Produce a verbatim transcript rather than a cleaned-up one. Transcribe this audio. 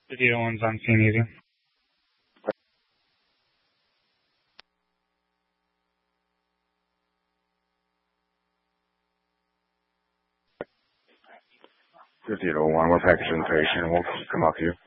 Video one's on scene, easy. Zero one, we're packaging the patient. We'll come up to you.